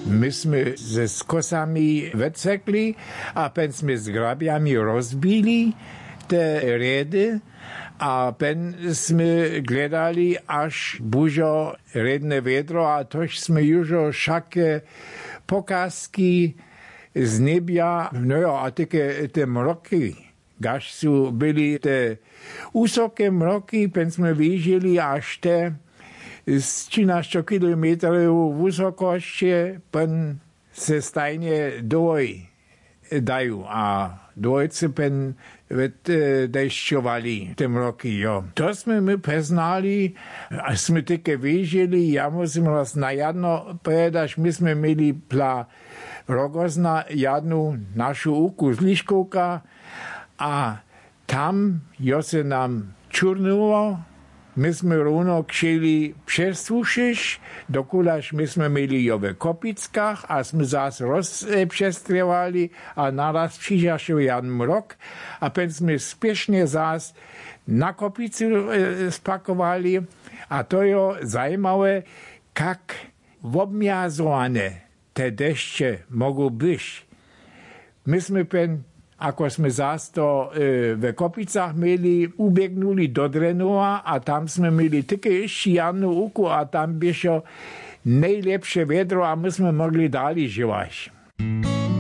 myśmy ze skosami wycekli, a pęśmy z grabiami rozbili te redy, a pęśmy gledali, aż buzo redne wiedro, a tośmy już wszakie pokazki z niebia, no a takie te mroki, gaż su byli te wysokie mroki, pęśmy widzieli aż te z 13 kilometrów wysokości pen se stajnie doj dają, a dojcy pen deszczowali te mroki, jo. To my poznali, a jsme také wiedzieli, ja musím raz na jedno povedať, myśmy mieli pla rogozna jednu našu uku z Liškovka a tam jo se nam čurnulo. Myśmy równo chcieli przesłuchać, dokulaż myśmy mieli jo w Kopickach, a jsme zas rozprzestrewali, a naraz przyjrzał jeden mrok, a pęśmy spiesznie zas na Kopicy spakowali, a to jo zajímawe, jak obmiazowane te deszcze mogą być. Myśmy ako sme zás to v Kopicach mieli, ubiegnuli do Drenova a tam sme mieli také ešte jednu uku a tam bylo najlepšie vedro a my sme mogli dali živať.